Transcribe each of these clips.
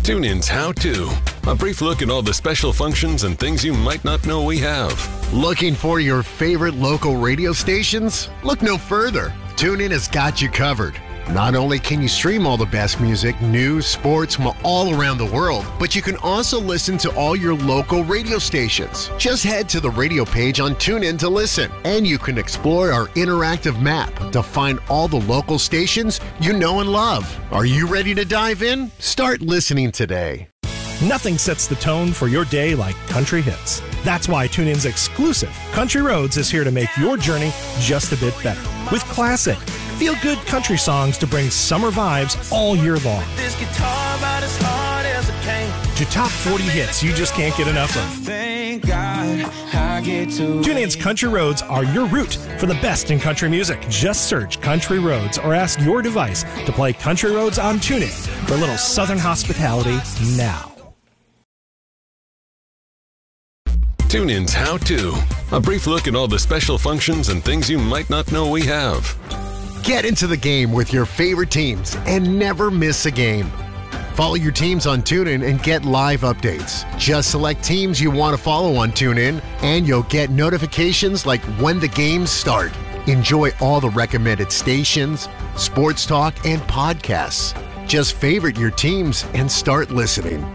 TuneIn's How To. A brief look at all the special functions and things you might not know we have. Looking for your favorite local radio stations? Look no further. TuneIn has got you covered. Not only can you stream all the best music, news, sports from all around the world, but you can also listen to all your local radio stations. Just head to the radio page on TuneIn to listen, and you can explore our interactive map to find all the local stations you know and love. Are you ready to dive in? Start listening today. Nothing sets the tone for your day like country hits. That's why TuneIn's exclusive Country Roads is here to make your journey just a bit better. With classic, feel-good country songs to bring summer vibes all year long. This guitar about as hard as it came. To top 40 hits you just can't get enough of. Thank God I get to. TuneIn's Country Roads are your route for the best in country music. Just search Country Roads or ask your device to play Country Roads on TuneIn for a little Southern hospitality now. TuneIn's How To. A brief look at all the special functions and things you might not know we have. Get into the game with your favorite teams and never miss a game. Follow your teams on TuneIn and get live updates. Just select teams you want to follow on TuneIn, and you'll get notifications like when the games start. Enjoy all the recommended stations, sports talk, and podcasts. Just favorite your teams and start listening.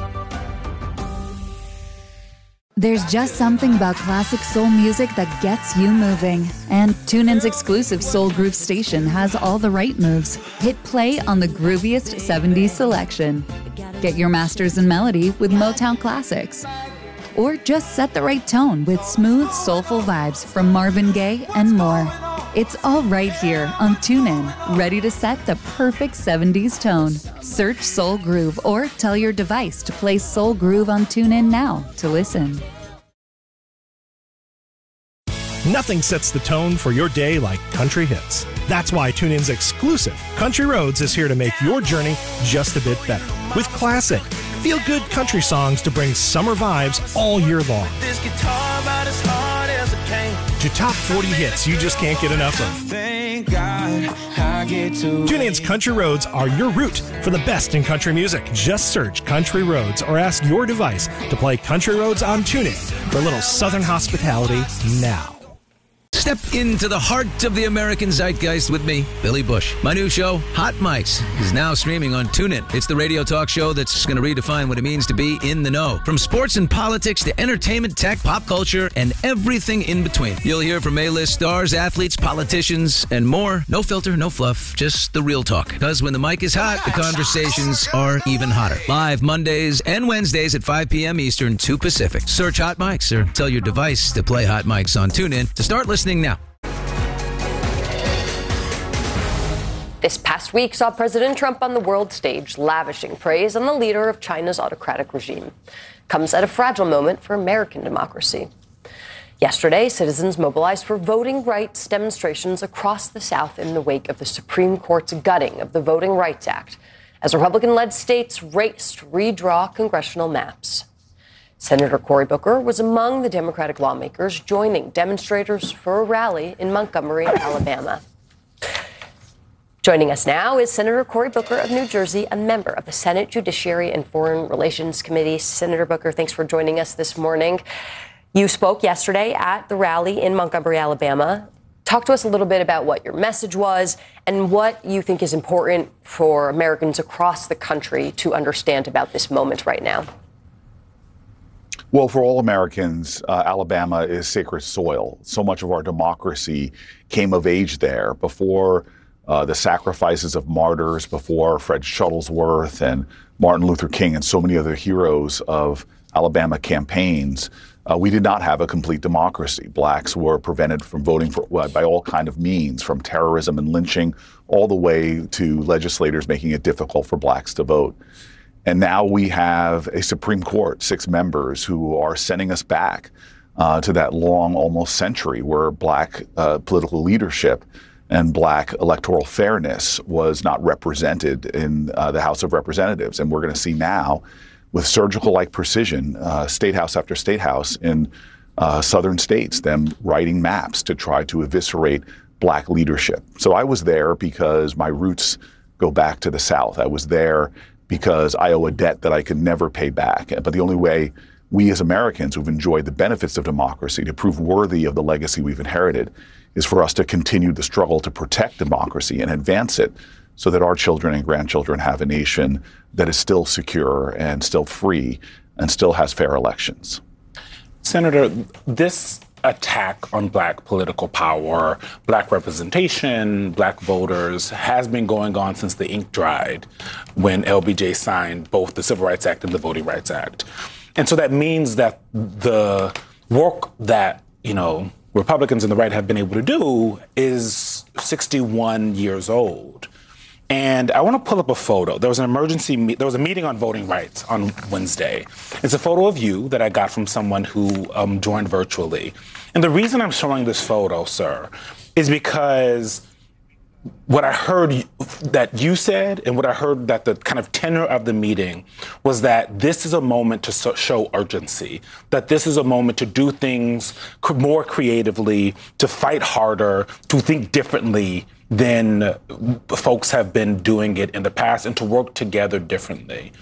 There's just something about classic soul music that gets you moving. And TuneIn's exclusive Soul Groove station has all the right moves. Hit play on the grooviest 70s selection. Get your masters in melody with Motown classics. Or just set the right tone with smooth, soulful vibes from Marvin Gaye and more. It's all right here on TuneIn, ready to set the perfect 70s tone. Search Soul Groove or tell your device to play Soul Groove on TuneIn now to listen. Nothing sets the tone for your day like country hits. That's why TuneIn's exclusive Country Roads is here to make your journey just a bit better. With classic, feel-good country songs to bring summer vibes all year long. This guitar about as hard as it came. To top 40 hits you just can't get enough of. Thank God I get to. TuneIn's Country Roads are your route for the best in country music. Just search Country Roads or ask your device to play Country Roads on TuneIn for a little Southern hospitality now. Step into the heart of the American zeitgeist with me, Billy Bush. My new show, Hot Mics, is now streaming on TuneIn. It's the radio talk show that's going to redefine what it means to be in the know. From sports and politics to entertainment, tech, pop culture, and everything in between. You'll hear from A-list stars, athletes, politicians, and more. No filter, no fluff, just the real talk. Because when the mic is hot, the conversations are even hotter. Live Mondays and Wednesdays at 5 p.m. Eastern, 2 Pacific. Search Hot Mics or tell your device to play Hot Mics on TuneIn to start listening now. This past week saw President Trump on the world stage lavishing praise on the leader of China's autocratic regime. Comes at a fragile moment for American democracy. Yesterday, citizens mobilized for voting rights demonstrations across the South in the wake of the Supreme Court's gutting of the Voting Rights Act, as Republican-led states raced to redraw congressional maps. Senator Cory Booker was among the Democratic lawmakers joining demonstrators for a rally in Montgomery, Alabama. Joining us now is Senator Cory Booker of New Jersey, a member of the Senate Judiciary and Foreign Relations Committee. Senator Booker, thanks for joining us this morning. You spoke yesterday at the rally in Montgomery, Alabama. Talk to us a little bit about what your message was and what you think is important for Americans across the country to understand about this moment right now. Well, for all Americans, Alabama is sacred soil. So much of our democracy came of age there before the sacrifices of martyrs, before Fred Shuttlesworth and Martin Luther King and so many other heroes of Alabama campaigns. We did not have a complete democracy. Blacks were prevented from voting by all kind of means, from terrorism and lynching all the way to legislators making it difficult for blacks to vote. And now we have a Supreme Court, 6 members who are sending us back to that long, almost century where black political leadership and black electoral fairness was not represented in the House of Representatives. And we're going to see now, with surgical-like precision, state house after state house in southern states, them writing maps to try to eviscerate black leadership. So I was there because my roots go back to the South. I was there because I owe a debt that I can never pay back. But the only way we as Americans who've enjoyed the benefits of democracy to prove worthy of the legacy we've inherited is for us to continue the struggle to protect democracy and advance it so that our children and grandchildren have a nation that is still secure and still free and still has fair elections. Senator, this attack on Black political power, Black representation, Black voters has been going on since the ink dried when LBJ signed both the Civil Rights Act and the Voting Rights Act. And so that means that the work that, Republicans and the right have been able to do is 61 years old. And I want to pull up a photo. There was a meeting on voting rights on Wednesday. It's a photo of you that I got from someone who joined virtually. And the reason I'm showing this photo, sir, is because what I heard that you said and what I heard that the kind of tenor of the meeting was that this is a moment to show urgency, that this is a moment to do things more creatively, to fight harder, to think differently than folks have been doing it in the past, and to work together differently.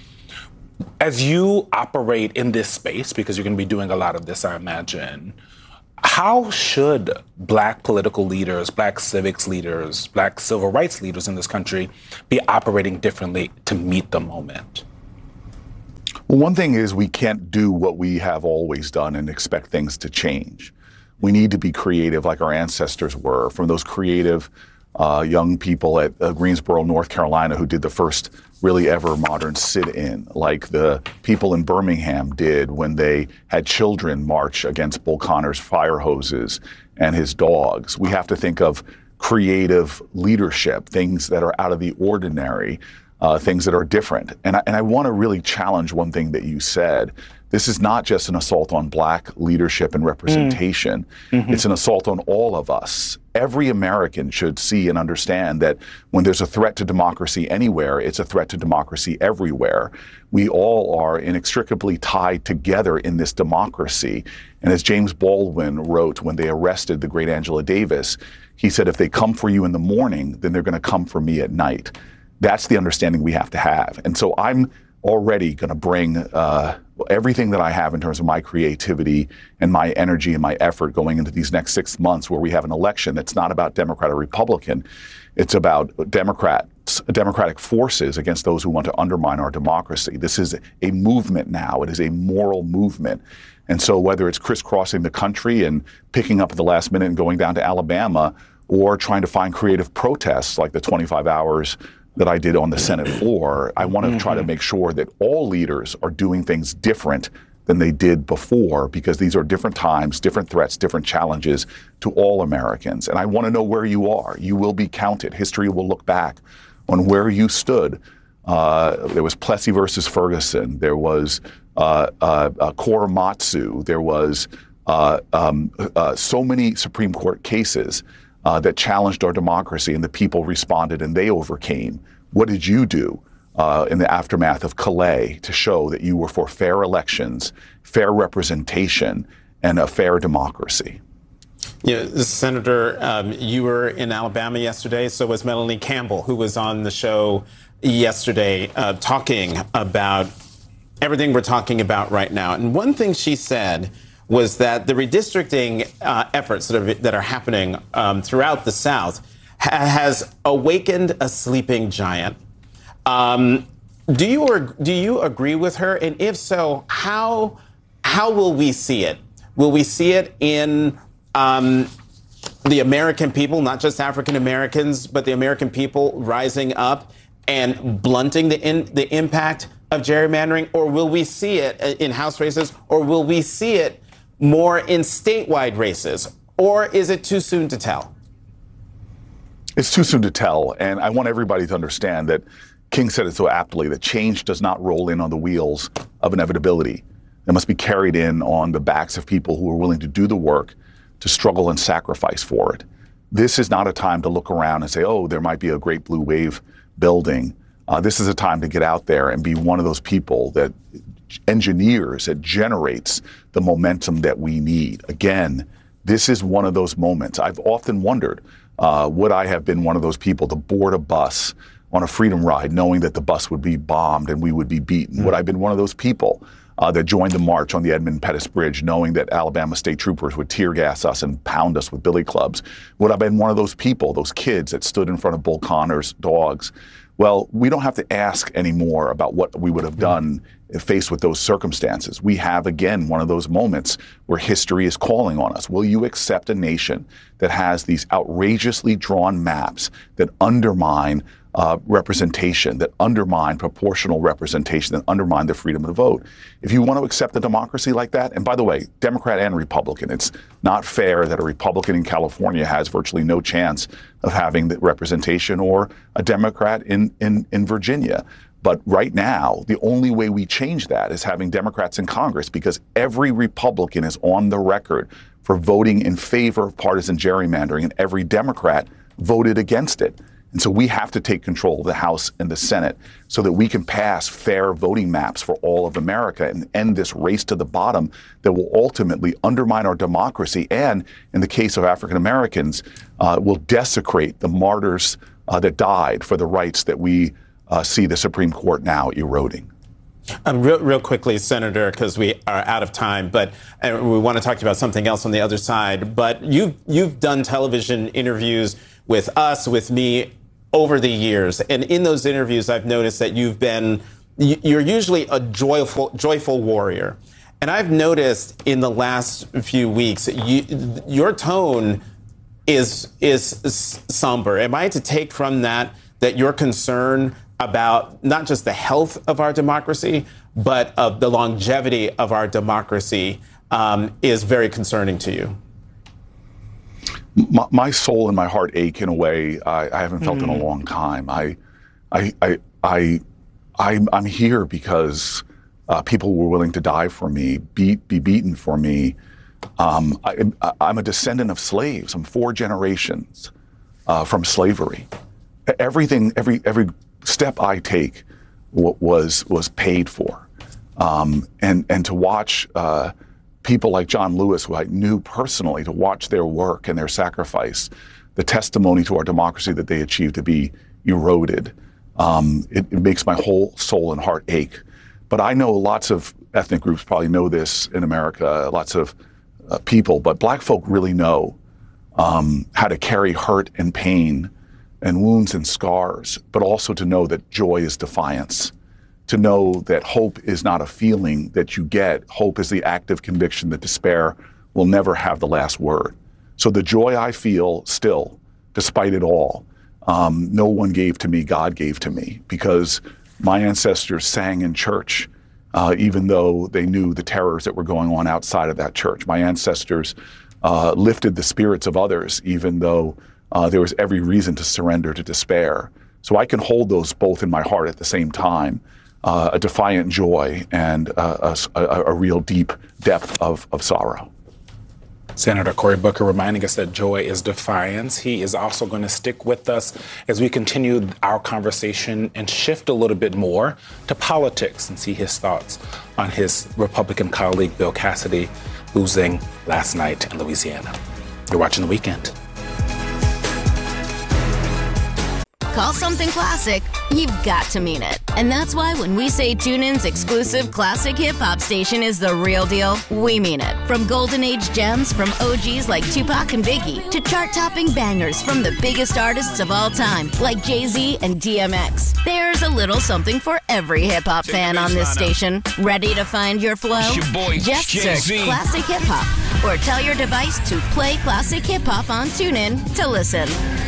As you operate in this space, because you're going to be doing a lot of this, I imagine, how should Black political leaders, Black civics leaders, Black civil rights leaders in this country be operating differently to meet the moment? Well, one thing is we can't do what we have always done and expect things to change. We need to be creative like our ancestors were, from those creative young people at Greensboro, North Carolina, who did the first really ever modern sit-in, like the people in Birmingham did when they had children march against Bull Connor's fire hoses and his dogs. We have to think of creative leadership, things that are out of the ordinary, things that are different. And I want to really challenge one thing that you said. This is not just an assault on Black leadership and representation. It's an assault on all of us. Every American should see and understand that when there's a threat to democracy anywhere, it's a threat to democracy everywhere. We all are inextricably tied together in this democracy. And as James Baldwin wrote when they arrested the great Angela Davis, he said, if they come for you in the morning, then they're going to come for me at night. That's the understanding we have to have. And so I'm already going to bring everything that I have in terms of my creativity and my energy and my effort going into these next 6 months where we have an election that's not about Democrat or Republican. It's about democratic forces against those who want to undermine our democracy. This is a movement now. It is a moral movement. And so whether it's crisscrossing the country and picking up at the last minute and going down to Alabama, or trying to find creative protests like the 25 hours that I did on the Senate floor, I want to try to make sure that all leaders are doing things different than they did before, because these are different times, different threats, different challenges to all Americans. And I want to know where you are. You will be counted. History will look back on where you stood. There was Plessy versus Ferguson. There was Korematsu. There was so many Supreme Court cases that challenged our democracy, and the people responded and they overcame. What did you do in the aftermath of Calais to show that you were for fair elections, fair representation, and a fair democracy? Yeah, Senator, you were in Alabama yesterday. So was Melanie Campbell, who was on the show yesterday talking about everything we're talking about right now. And one thing she said was that the redistricting efforts that are happening throughout the South has awakened a sleeping giant. Do you agree with her? And if so, how will we see it? Will we see it in the American people, not just African Americans, but the American people rising up and blunting the impact of gerrymandering? Or will we see it in House races? Or will we see it more in statewide races? Or is it too soon to tell? It's too soon to tell. And I want everybody to understand that King said it so aptly, that change does not roll in on the wheels of inevitability. It must be carried in on the backs of people who are willing to do the work, to struggle and sacrifice for it. This is not a time to look around and say, oh, there might be a great blue wave building. This is a time to get out there and be one of those people that engineers, that generates the momentum that we need. Again, this is one of those moments. I've often wondered, would I have been one of those people to board a bus on a freedom ride knowing that the bus would be bombed and we would be beaten? Would I have been one of those people that joined the march on the Edmund Pettus Bridge knowing that Alabama state troopers would tear gas us and pound us with billy clubs? Would I have been one of those people, those kids that stood in front of Bull Connor's dogs? Well, we don't have to ask anymore about what we would have done faced with those circumstances. We have, again, one of those moments where history is calling on us. Will you accept a nation that has these outrageously drawn maps that undermine representation, that undermine proportional representation, that undermine the freedom of the vote? If you want to accept a democracy like that, and by the way, Democrat and Republican, it's not fair that a Republican in California has virtually no chance of having the representation, or a Democrat in Virginia. But right now, the only way we change that is having Democrats in Congress, because every Republican is on the record for voting in favor of partisan gerrymandering, and every Democrat voted against it. And so we have to take control of the House and the Senate so that we can pass fair voting maps for all of America and end this race to the bottom that will ultimately undermine our democracy and, in the case of African Americans, will desecrate the martyrs that died for the rights that we see the Supreme Court now eroding. Real quickly, Senator, because we are out of time, but we want to talk to you about something else on the other side. But you've done television interviews with us, with me, over the years, and in those interviews, I've noticed that you're usually a joyful warrior, and I've noticed in the last few weeks, your tone is somber. Am I to take from that your concern about not just the health of our democracy, but of the longevity of our democracy is very concerning to you? My soul and my heart ache in a way I haven't felt in a long time. I'm here because people were willing to die for me, be beaten for me. I'm a descendant of slaves. I'm 4 generations from slavery. Everything, every step I take was paid for, and to watch people like John Lewis, who I knew personally, to watch their work and their sacrifice, the testimony to our democracy that they achieved, to be eroded. It makes my whole soul and heart ache. But I know lots of ethnic groups probably know this in America, lots of people, but Black folk really know how to carry hurt and pain and wounds and scars, but also to know that joy is defiance. To know that hope is not a feeling that you get. Hope is the active conviction that despair will never have the last word. So the joy I feel still, despite it all, no one gave to me, God gave to me, because my ancestors sang in church, even though they knew the terrors that were going on outside of that church. My ancestors lifted the spirits of others, even though there was every reason to surrender to despair. So I can hold those both in my heart at the same time. A defiant joy and a real deep depth of sorrow. Senator Cory Booker reminding us that joy is defiance. He is also going to stick with us as we continue our conversation and shift a little bit more to politics and see his thoughts on his Republican colleague, Bill Cassidy, losing last night in Louisiana. You're watching The Weekend. Call something classic, you've got to mean it. And that's why when we say TuneIn's exclusive classic hip-hop station is the real deal, we mean it. From golden age gems from OGs like Tupac and Biggie to chart-topping bangers from the biggest artists of all time like Jay-Z and DMX. There's a little something for every hip-hop fan on this station. Ready to find your flow? Just search Classic Hip Hop or tell your device to play Classic Hip Hop on TuneIn to listen.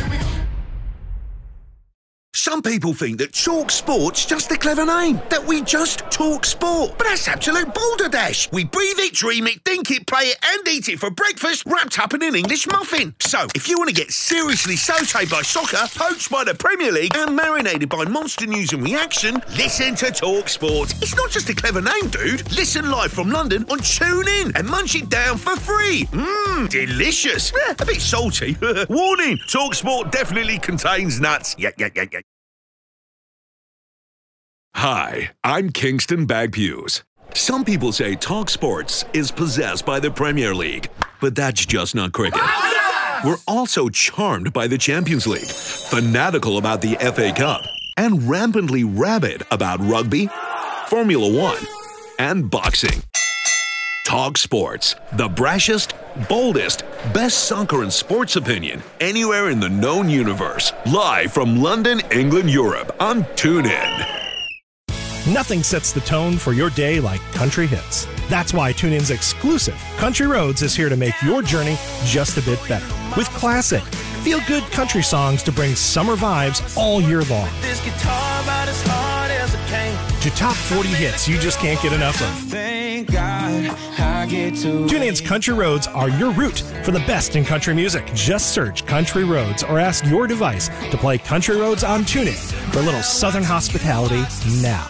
Some people think that Talk Sport's just a clever name, that we just talk sport. But that's absolute balderdash. We breathe it, dream it, think it, play it, and eat it for breakfast, wrapped up in an English muffin. So, if you want to get seriously sautéed by soccer, poached by the Premier League, and marinated by monster news and reaction, listen to Talk Sport. It's not just a clever name, dude. Listen live from London on TuneIn and munch it down for free. Delicious. A bit salty. Warning, Talk Sport definitely contains nuts. Yeah. Hi, I'm Kingston Bagpues. Some people say Talk Sports is possessed by the Premier League, but that's just not cricket. We're also charmed by the Champions League, fanatical about the FA Cup, and rampantly rabid about rugby, Formula One, and boxing. Talk Sports, the brashest, boldest, best soccer and sports opinion anywhere in the known universe. Live from London, England, Europe on TuneIn. Nothing sets the tone for your day like country hits. That's why TuneIn's exclusive Country Roads is here to make your journey just a bit better. With classic, feel-good country songs to bring summer vibes all year long. This guitar about as hard as a cane. To top 40 hits you just can't get enough of. Thank God I get to. TuneIn's Country Roads are your route for the best in country music. Just search Country Roads or ask your device to play Country Roads on TuneIn for a little southern hospitality now.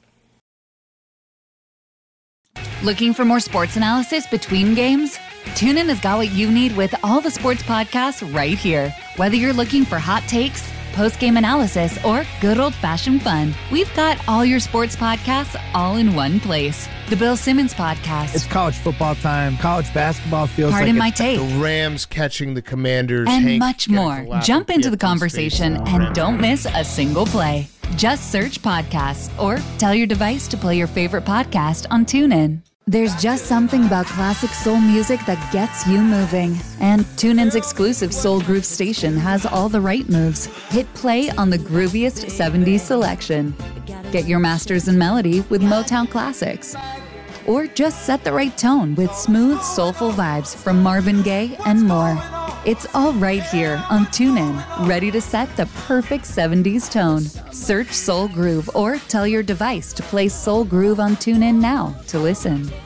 Looking for more sports analysis between games? TuneIn has got what you need with all the sports podcasts right here. Whether you're looking for hot takes, post-game analysis, or good old-fashioned fun, we've got all your sports podcasts all in one place. The Bill Simmons Podcast. It's college football time. College basketball feels Pardon like my take. The Rams catching the Commanders. And Hank much more. Jump into the conversation and don't miss a single play. Just search podcasts or tell your device to play your favorite podcast on TuneIn. There's just something about classic soul music that gets you moving. And TuneIn's exclusive Soul Groove station has all the right moves. Hit play on the grooviest 70s selection. Get your masters in melody with Motown classics. Or just set the right tone with smooth, soulful vibes from Marvin Gaye and more. It's all right here on TuneIn, ready to set the perfect 70s tone. Search Soul Groove or tell your device to play Soul Groove on TuneIn now to listen.